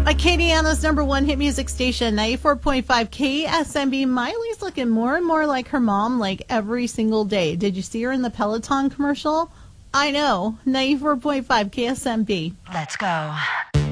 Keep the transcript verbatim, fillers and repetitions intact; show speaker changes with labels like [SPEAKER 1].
[SPEAKER 1] Acadiana's number one hit music station, ninety-four point five K S M B. Miley's looking more and more like her mom, like every single day. Did you see her in the Peloton commercial? I know. ninety-four point five K S M B.
[SPEAKER 2] Let's go.